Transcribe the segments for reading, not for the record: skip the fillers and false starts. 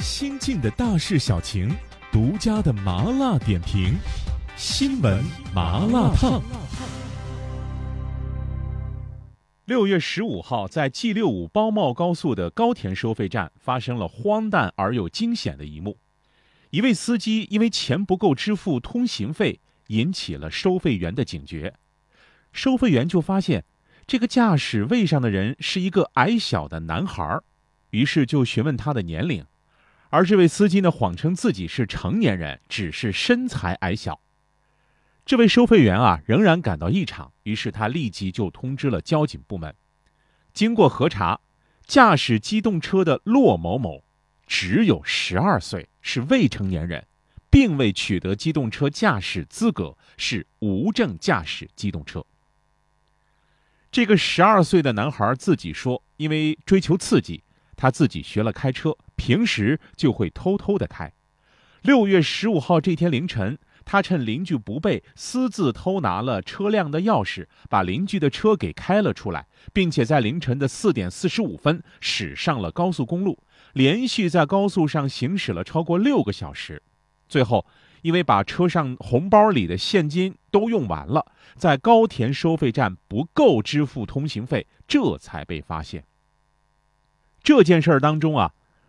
新进的大事小情，独家的麻辣点评，新闻麻辣烫。6月15号，在 G65 包茂高速的高田收费站发生了荒诞而又惊险的一幕。一位司机因为钱不够支付通行费，引起了收费员的警觉。收费员就发现，这个驾驶位上的人是一个矮小的男孩，于是就询问他的年龄。而这位司机呢，谎称自己是成年人，只是身材矮小。这位收费员仍然感到异常，于是他立即就通知了交警部门。经过核查，驾驶机动车的骆某某只有12岁，是未成年人，并未取得机动车驾驶资格，是无证驾驶机动车。这个12岁的男孩自己说，因为追求刺激，他自己学了开车，平时就会偷偷的开。6月15号这天凌晨，他趁邻居不备，私自偷拿了车辆的钥匙，把邻居的车给开了出来，并且在凌晨的4点45分驶上了高速公路，连续在高速上行驶了超过6个小时。最后因为把车上红包里的现金都用完了，在高田收费站不够支付通行费，这才被发现。这件事当中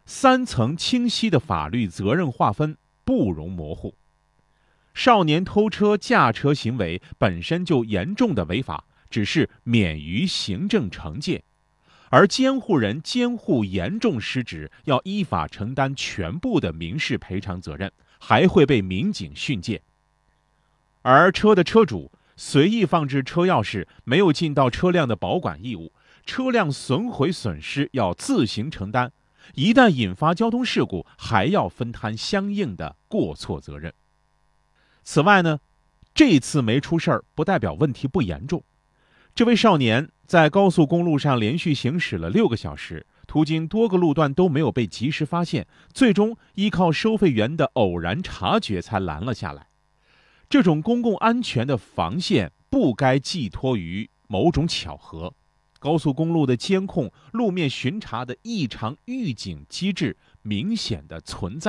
3层清晰的法律责任划分不容模糊。少年偷车驾车行为本身就严重的违法，只是免于行政惩戒，而监护人监护严重失职，要依法承担全部的民事赔偿责任，还会被民警训诫。而车的车主随意放置车钥匙，没有尽到车辆的保管义务，车辆损毁损失要自行承担，一旦引发交通事故，还要分摊相应的过错责任。此外呢，这次没出事儿不代表问题不严重。这位少年在高速公路上连续行驶了6个小时，途经多个路段都没有被及时发现，最终依靠收费员的偶然察觉才拦了下来。这种公共安全的防线不该寄托于某种巧合。高速公路的监控、路面巡查的异常预警机制明显的存在